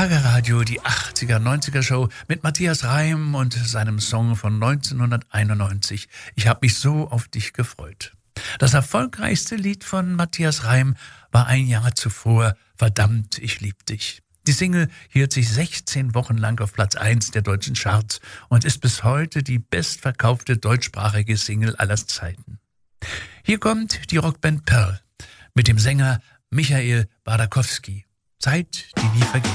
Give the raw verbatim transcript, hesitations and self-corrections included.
Schlagerradio, die achtziger, neunziger Show mit Matthias Reim und seinem Song von neunzehnhunderteinundneunzig. Ich habe mich so auf dich gefreut. Das erfolgreichste Lied von Matthias Reim war ein Jahr zuvor Verdammt, ich lieb dich. Die Single hielt sich sechzehn Wochen lang auf Platz eins der deutschen Charts und ist bis heute die bestverkaufte deutschsprachige Single aller Zeiten. Hier kommt die Rockband Pearl mit dem Sänger Michael Bardakowski. Zeit, die nie vergeht.